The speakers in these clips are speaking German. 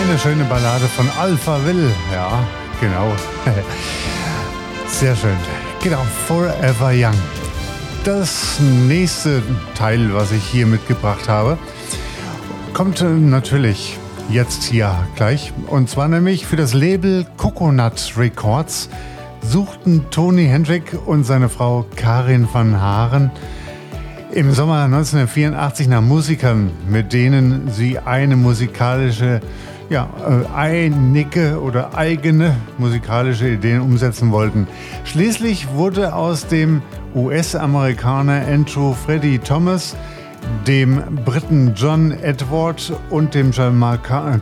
Eine schöne Ballade von Alphaville. Ja, genau. Sehr schön. Genau, Forever Young. Das nächste Teil, was ich hier mitgebracht habe, kommt natürlich jetzt hier gleich. Und zwar nämlich für das Label Coconut Records suchten Tony Hendrik und seine Frau Karin van Haren im Sommer 1984 nach Musikern, mit denen sie eine musikalische, einige oder eigene musikalische Ideen umsetzen wollten. Schließlich wurde aus dem US-Amerikaner Andrew Freddie Thomas, dem Briten John Edward und dem Jamaikaner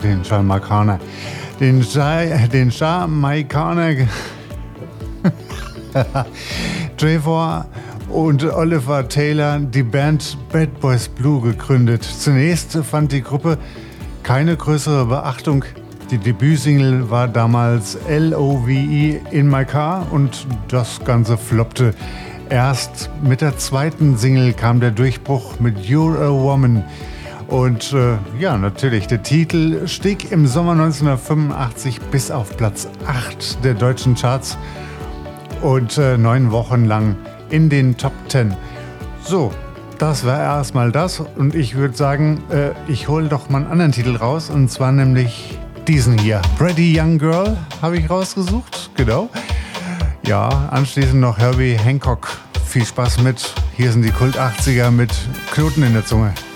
Trevor und Oliver Taylor die Band Bad Boys Blue gegründet. Zunächst fand die Gruppe keine größere Beachtung. Die Debütsingle war damals Love in My Car und das Ganze floppte. Erst mit der zweiten Single kam der Durchbruch mit You're a Woman. Und natürlich, der Titel stieg im Sommer 1985 bis auf Platz 8 der deutschen Charts und 9 Wochen lang in den Top 10. So, das war erstmal das und ich würde sagen, ich hole doch mal einen anderen Titel raus und zwar nämlich diesen hier. Pretty Young Girl habe ich rausgesucht, genau. Ja, anschließend noch Herbie Hancock. Viel Spaß mit. Hier sind die Kult 80er mit Knoten in der Zunge.